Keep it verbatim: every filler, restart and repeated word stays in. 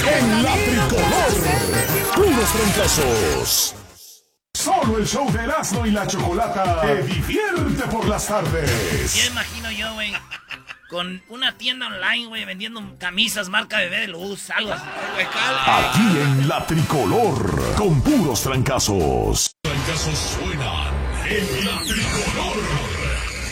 En la tricolor, puros trancazos. Solo el show de Erasmo y la Chocolata te divierte por las tardes. Ya imagino yo, güey, con una tienda online, güey, vendiendo camisas marca Bebé de Luz, algo así. Aquí en la tricolor, con puros trancazos. Trancazos suenan en la tricolor.